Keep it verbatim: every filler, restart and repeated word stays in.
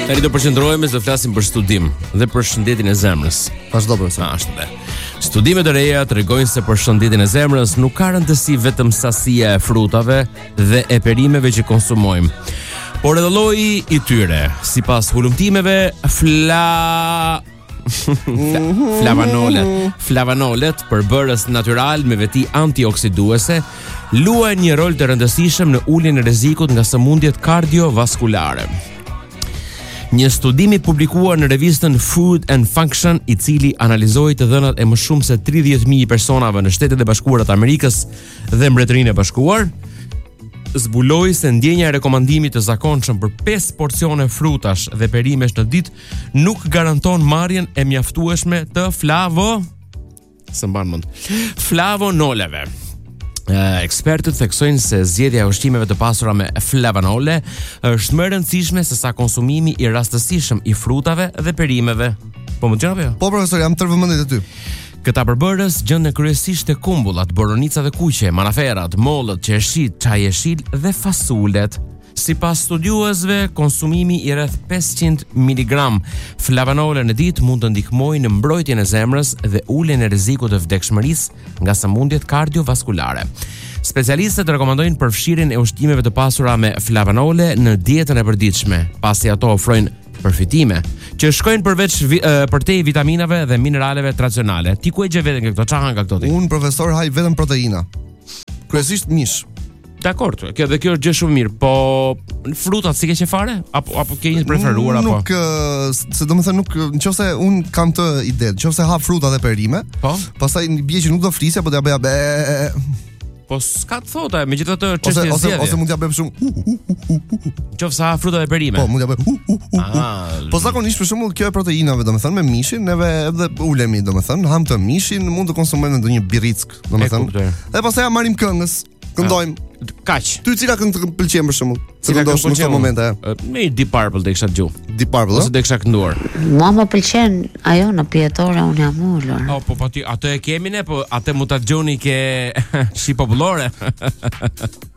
Tani do përqendrohemi se flasim për studim dhe për shëndetin e zemrës. Vazhdo profesor. Ashtu dhe. Studimet e reja tregojnë se për shëndetin e zemrës nuk ka rëndësi vetëm sasia e frutave dhe e perimeve që konsumojmë, por edhe lloji i tyre. Sipas hulumtimeve, fla Flavanolet, flavanolet, përbërës natyral me veti antioksiduese, luajnë një rol të rëndësishëm në uljen e rrezikut nga sëmundjet kardiovaskulare. Një studim i publikuar në revistën Food and Function, i cili analizoi të dhënat e më shumë se tridhjetë mijë personave në Shtetet e Bashkuara të Amerikës dhe Mbretërinë e Bashkuar, zbuloi se ndjenja e rekomandimit të zakonshëm për pesë porcione frutash dhe perimesh në ditë nuk garanton marrjen e mjaftueshme të flavo së mban mend flavonoleve. Uh, ekspertët theksojnë se zgjedhja e ushqimeve të pasura me flavanole është më e rëndësishme se sa konsumimi i rastësishëm i frutave dhe perimeve. Po më dëgjon apo jo? Po profesor, jam tërë vëmendje te ty. Këta përbërës gjenden kryesisht te kumbullat, boronica dhe kuqe, manaferat, mollët, qershit, çajeshil dhe fasulet. Sipas studiuesve, konsumimi i rreth pesëqind miligram flavanole në ditë mund të ndihmojë në mbrojtjen e zemrës dhe uljen e rrezikut të vdekshmërisë nga sëmundjet kardiovaskulare. Specialistët rekomandojnë përfshirjen e ushqimeve të pasura me flavanole në dietën e përditshme, pasi ato ofrojnë përfitime që shkojnë përveç vi, uh, përtej vitaminave dhe mineraleve tradicionale. Ti ku e gje veten këto? Çfarë nga këto ti? Unë profesor haj vetëm proteina. Kryesisht mish. Dakor, kjo dhe kjo është gjë shumë mirë, po frutat si ke qenë fare apo apo ke një preferuar apo? Nuk, se domethënë nuk, nëse un kam të ide, nëse ha fruta dhe perime, po, pastaj bie që nuk do flisja, po do ja bëja be. Po s'ka të thotë, megjithatë çështja e ose zgjedhjes. Ose mund t'ja bëj shumë. Nëse ha fruta dhe perime. Po, mund t'ja bëj. Ah, po zakonisht për shembull kjo e proteinave, domethënë me mishin, neve edhe ulemi, domethënë ham të mishin, mund të konsumojmë ndonjë birrick, domethënë. Dhe pastaj ja marrim këngës. Këndojmë. Kaq. Ty cila këngë të pëlqen për shembull? Cila këngë në këtë moment e? Me Deep Purple të kisha dëgju. Deep Purple. Ose të kisha kënduar. Mua më pëlqen ajo në pijetore, unë jam ulur. Oh, po po ti atë e kemi ne, po atë mund ta dëgjoni ke shi popullore.